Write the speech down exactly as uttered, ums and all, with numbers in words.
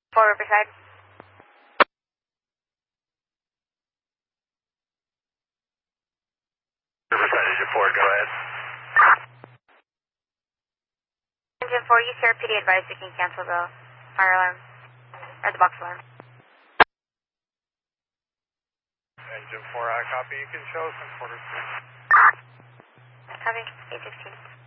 four Riverside. Riverside, engine four, go ahead. Engine four, you C R P D advised you can cancel the fire alarm, or the box alarm. Engine four, I copy. You can show some quarters. Copy, eight sixteen.